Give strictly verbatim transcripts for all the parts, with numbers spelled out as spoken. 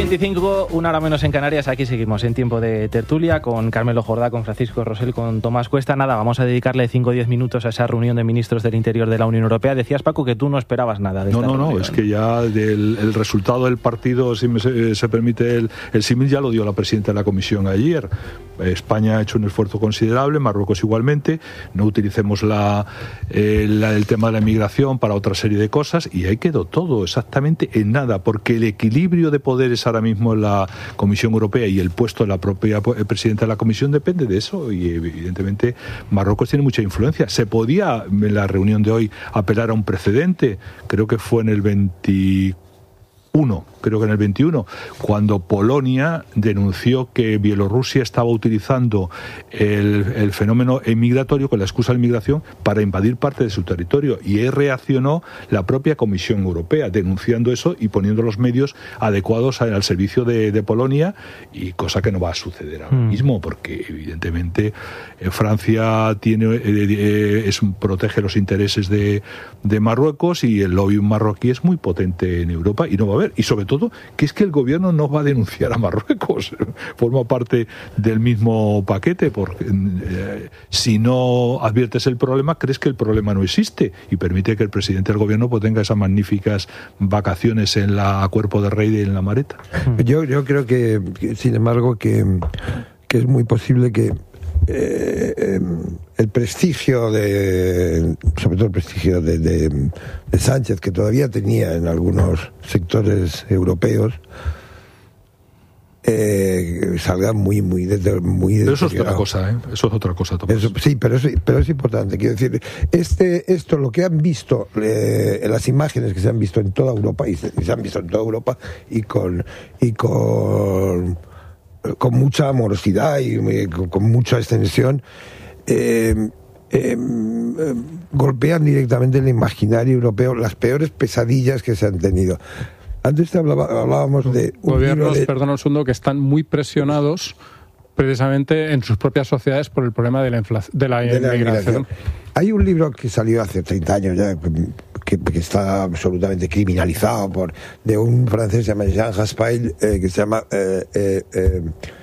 veinticinco, una hora menos en Canarias. Aquí seguimos en tiempo de tertulia con Carmelo Jordá, con Francisco Rosell, con Tomás Cuesta. Nada, vamos a dedicarle cinco o diez minutos a esa reunión de ministros del Interior de la Unión Europea. Decías, Paco, que tú no esperabas nada de no, esta No, no, no, es que ya del, el resultado del partido, si me, se, se permite el, el símil, ya lo dio la presidenta de la Comisión ayer. España ha hecho un esfuerzo considerable, Marruecos igualmente. No utilicemos la, eh, la, el tema de la inmigración para otra serie de cosas, y ahí quedó todo exactamente en nada, porque el equilibrio de poderes ahora mismo en la Comisión Europea y el puesto de la propia presidenta de la Comisión depende de eso, y evidentemente Marruecos tiene mucha influencia. Se podía en la reunión de hoy apelar a un precedente, creo que fue en el veintiuno, creo que en el veintiuno, cuando Polonia denunció que Bielorrusia estaba utilizando el, el fenómeno migratorio con la excusa de la inmigración para invadir parte de su territorio, y ahí reaccionó la propia Comisión Europea denunciando eso y poniendo los medios adecuados al servicio de, de Polonia, y cosa que no va a suceder ahora mm. mismo, porque evidentemente eh, Francia tiene eh, eh, es, protege los intereses de, de Marruecos, y el lobby marroquí es muy potente en Europa y no va a haber, y sobre todo que es que el gobierno no va a denunciar a Marruecos, forma parte del mismo paquete, porque eh, si no adviertes el problema, crees que el problema no existe, y permite que el presidente del gobierno pues tenga esas magníficas vacaciones en la Cuerpo de Rey y en la Mareta. Yo, yo creo que, que sin embargo, que, que es muy posible que Eh, eh, el prestigio de, sobre todo el prestigio de, de, de Sánchez, que todavía tenía en algunos sectores europeos, eh, salga muy muy desde muy pero eso es otra cosa, ¿eh? Eso es otra cosa, Tomás. Eso, sí, pero es, pero es importante, quiero decir, este esto lo que han visto eh, en las imágenes que se han visto en toda Europa, y se, y se han visto en toda Europa y con y con con mucha amorosidad y con mucha extensión, eh, eh, eh, golpean directamente el imaginario europeo, las peores pesadillas que se han tenido. Antes te hablaba, hablábamos de un gobiernos, de... perdón un segundo, que están muy presionados precisamente en sus propias sociedades por el problema de la, infla... de la, de la inmigración. Hay un libro que salió hace treinta años ya, que, que está absolutamente criminalizado, por de un francés que se llama Jean Raspail, eh, que se llama eh, eh, eh,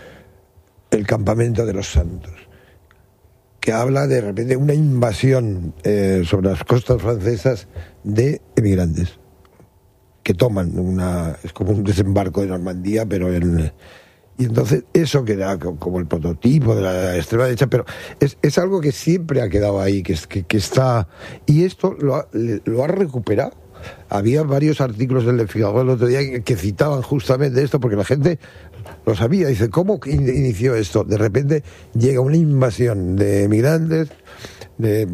El campamento de los santos, que habla de repente de una invasión eh, sobre las costas francesas de emigrantes que toman una, es como un desembarco de Normandía, pero en... Y entonces eso queda como el prototipo de la extrema derecha, pero es, es algo que siempre ha quedado ahí, que, que, que está... Y esto lo ha, lo ha recuperado. Había varios artículos del Le Figaro el otro día que, que citaban justamente esto, porque la gente lo sabía. Dice, ¿cómo inició esto? De repente llega una invasión de migrantes, de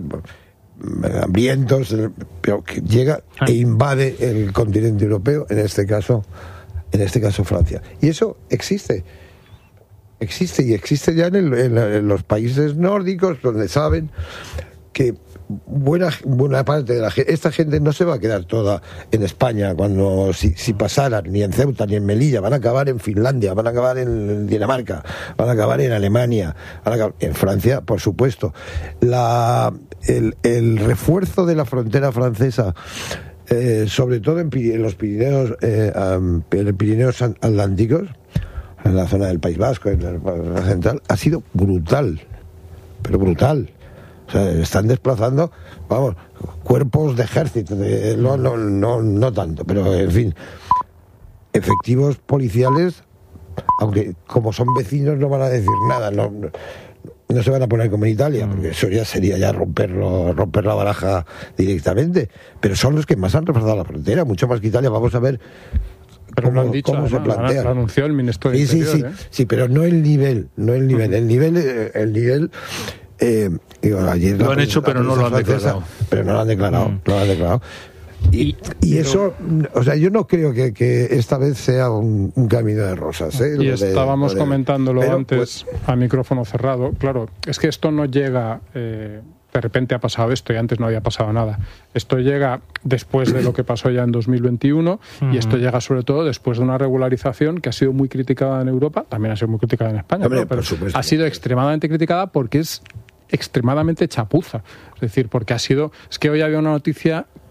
hambrientos, pero que llega e invade el continente europeo, en este caso... en este caso Francia. Y eso existe. Existe y existe ya en, el, en, la, en los países nórdicos, donde saben que buena buena parte de la gente, esta gente no se va a quedar toda en España cuando si, si pasaran, ni en Ceuta ni en Melilla, van a acabar en Finlandia, van a acabar en Dinamarca, van a acabar en Alemania, van a acabar en Francia, por supuesto. La, el, el refuerzo de la frontera francesa, Eh, sobre todo en, en los Pirineos, eh, um, en los Pirineos Atlánticos, en la zona del País Vasco, en la, en la central, ha sido brutal, pero brutal. O sea, están desplazando, vamos, cuerpos de ejército, de, no, no, no, no tanto, pero en fin, efectivos policiales, aunque como son vecinos no van a decir nada, no, no no se van a poner como en Italia, porque eso ya sería ya romperlo, romper la baraja directamente, pero son los que más han reforzado la frontera, mucho más que Italia. Vamos a ver pero cómo, lo han dicho, cómo se plantea. Lo anunció el ministro de sí, Interior. Sí, sí, ¿eh? sí, pero no el nivel, no el nivel, el nivel, el nivel. Eh, digo, ayer lo han hecho, pero no lo han declarado. Pero no lo han declarado, Mm. no lo han declarado. Y, y eso, o sea, yo no creo que, que esta vez sea un, un camino de rosas, ¿eh? Y de, estábamos de, comentándolo pero, antes pues, a micrófono cerrado. Claro, es que esto no llega, eh, de repente ha pasado esto y antes no había pasado nada. Esto llega después de lo que pasó ya en dos mil veintiuno uh-huh. y esto llega sobre todo después de una regularización que ha sido muy criticada en Europa, también ha sido muy criticada en España, Hombre, ¿no? Pero por supuesto. Ha sido extremadamente criticada porque es extremadamente chapuza. Es decir, porque ha sido... Es que hoy había una noticia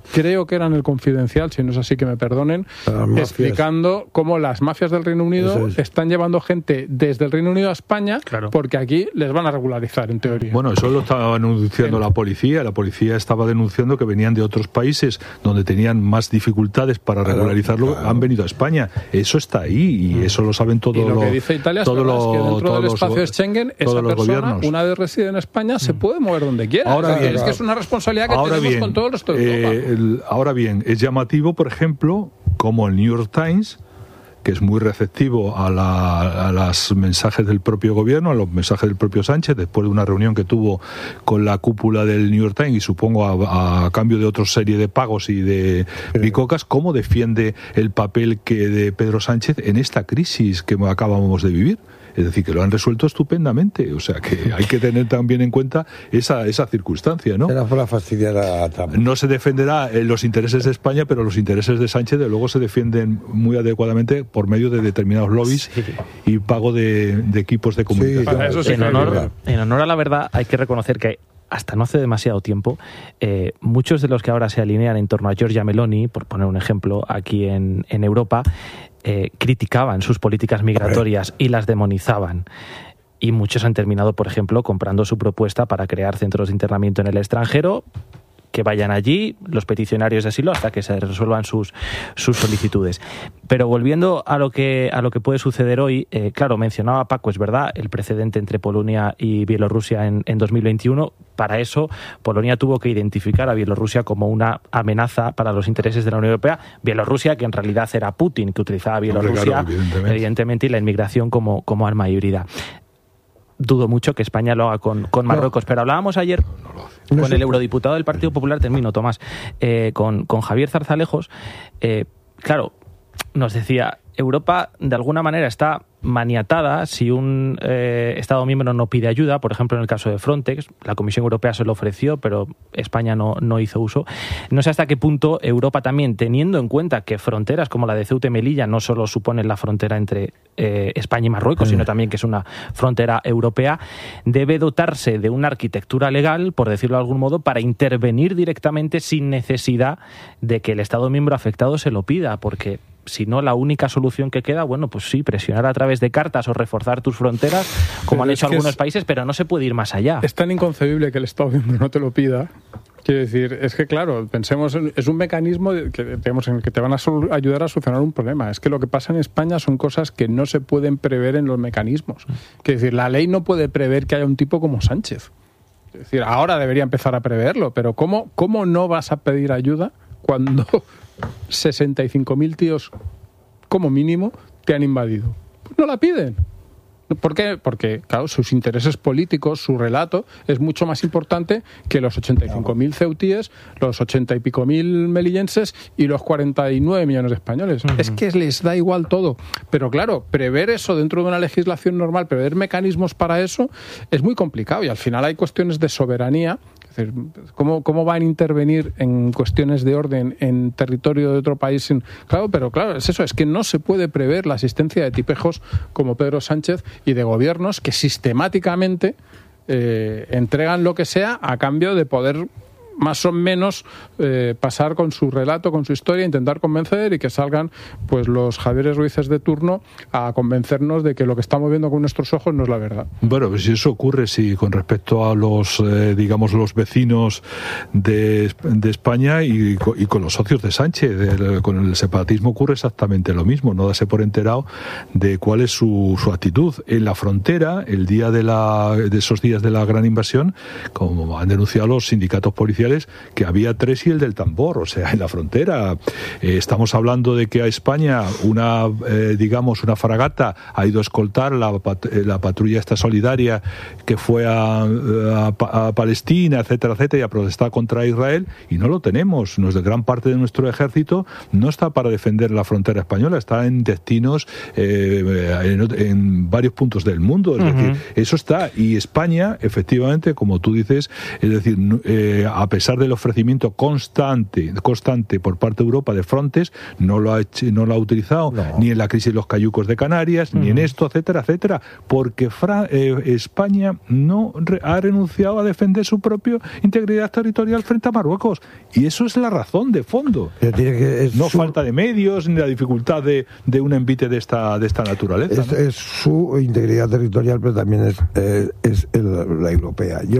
creo que era en El Confidencial, si no es así que me perdonen, explicando cómo las mafias del Reino Unido es. están llevando gente desde el Reino Unido a España, claro. porque aquí les van a regularizar, en teoría. Bueno, eso lo estaba denunciando la policía. La policía estaba denunciando que venían de otros países donde tenían más dificultades para regularizarlo, claro, claro. han venido a España. Eso está ahí y eso lo saben todos los... Y lo que dice Italia es, todo lo, es que dentro del espacio de Schengen, esa persona, gobiernos. una vez reside en España, se puede mover donde quiera. Ahora o sea, bien, es que es una responsabilidad que ahora tenemos bien, con todo el resto de Europa. Eh, el, ahora bien, es llamativo, por ejemplo, como el New York Times, que es muy receptivo a, la, a los mensajes del propio gobierno, a los mensajes del propio Sánchez, después de una reunión que tuvo con la cúpula del New York Times y supongo a, a cambio de otra serie de pagos y de bicocas, cómo defiende el papel que de Pedro Sánchez en esta crisis que acabamos de vivir. Es decir, que lo han resuelto estupendamente. O sea, que hay que tener también en cuenta esa, esa circunstancia, ¿no? Era por la fastidiar a Trump. No se defenderá los intereses de España, pero los intereses de Sánchez, de luego, se defienden muy adecuadamente por medio de determinados lobbies sí. y pago de, de equipos de comunicación. Sí, eso sí, en, honor, en honor a la verdad, hay que reconocer que hasta no hace demasiado tiempo, eh, muchos de los que ahora se alinean en torno a Giorgia Meloni, por poner un ejemplo, aquí en, en Europa, eh, criticaban sus políticas migratorias y las demonizaban. Y muchos han terminado, por ejemplo, comprando su propuesta para crear centros de internamiento en el extranjero, que vayan allí los peticionarios de asilo hasta que se resuelvan sus, sus solicitudes. Pero volviendo a lo que, a lo que puede suceder hoy, eh, claro, mencionaba Paco, es verdad, el precedente entre Polonia y Bielorrusia en, en dos mil veintiuno. Para eso, Polonia tuvo que identificar a Bielorrusia como una amenaza para los intereses de la Unión Europea. Bielorrusia, que en realidad era Putin, que utilizaba Bielorrusia, claro, evidentemente. evidentemente, y la inmigración como, como arma híbrida. Dudo mucho que España lo haga con, con Marruecos, no. pero hablábamos ayer no, no con el eurodiputado del Partido Popular, termino, Tomás, eh, con, con Javier Zarzalejos. Eh, claro, nos decía, Europa de alguna manera está maniatada si un eh, Estado miembro no pide ayuda, por ejemplo en el caso de Frontex, la Comisión Europea se lo ofreció, pero España no, no hizo uso. No sé hasta qué punto Europa también, teniendo en cuenta que fronteras como la de Ceuta y Melilla no solo suponen la frontera entre eh, España y Marruecos, sino también que es una frontera europea, debe dotarse de una arquitectura legal, por decirlo de algún modo, para intervenir directamente sin necesidad de que el Estado miembro afectado se lo pida, porque si no, la única solución que queda, bueno, pues sí, presionar a través de cartas o reforzar tus fronteras, como pero han hecho algunos es, países, pero no se puede ir más allá. Es tan inconcebible que el Estado miembro no te lo pida. Quiero decir, es que claro, pensemos, en, es un mecanismo que, digamos, en el que te van a sol, ayudar a solucionar un problema. Es que lo que pasa en España son cosas que no se pueden prever en los mecanismos. Quiero decir, la ley no puede prever que haya un tipo como Sánchez. Es decir, ahora debería empezar a preverlo, pero ¿cómo, cómo no vas a pedir ayuda cuando sesenta y cinco mil tíos, como mínimo, te han invadido? Pues no la piden. ¿Por qué? Porque, claro, sus intereses políticos, su relato, es mucho más importante que los ochenta y cinco mil ceutíes, los ochenta y pico mil melillenses y los cuarenta y nueve millones de españoles. Uh-huh. Es que les da igual todo. Pero, claro, prever eso dentro de una legislación normal, prever mecanismos para eso, es muy complicado. Y al final hay cuestiones de soberanía. Es decir, ¿cómo, ¿cómo van a intervenir en cuestiones de orden en territorio de otro país? Claro, pero claro, es eso, es que no se puede prever la asistencia de tipejos como Pedro Sánchez y de gobiernos que sistemáticamente eh, entregan lo que sea a cambio de poder más o menos eh, pasar con su relato, con su historia, intentar convencer y que salgan pues los Javieres Ruíces de turno a convencernos de que lo que estamos viendo con nuestros ojos no es la verdad. Bueno, pues si eso ocurre, si con respecto a los, eh, digamos, los vecinos de, de España y, y con los socios de Sánchez, el, con el separatismo ocurre exactamente lo mismo, no darse por enterado de cuál es su, su actitud. En la frontera, el día de, la, de esos días de la gran invasión, como han denunciado los sindicatos policiales, que había tres y el del tambor, o sea, en la frontera. Eh, estamos hablando de que a España una, eh, digamos, una fragata ha ido a escoltar la, pat- la patrulla esta solidaria que fue a, a, a Palestina, etcétera, etcétera, y a protestar contra Israel, y no lo tenemos. Nos, de gran parte de nuestro ejército no está para defender la frontera española, está en destinos, eh, en, en varios puntos del mundo. Es uh-huh. decir, eso está, y España, efectivamente, como tú dices, es decir, eh, a pesar del ofrecimiento constante, constante por parte de Europa de Frontex, no lo ha, hecho, no lo ha utilizado no. ni en la crisis de los cayucos de Canarias, mm. ni en esto, etcétera, etcétera, porque Fra eh, España no re ha renunciado a defender su propia integridad territorial frente a Marruecos. Y eso es la razón de fondo. Tiene que, no su... falta de medios ni la dificultad de, de un envite de esta, de esta naturaleza. Es, ¿no? es su integridad territorial, pero también es, eh, es el, la europea. Yo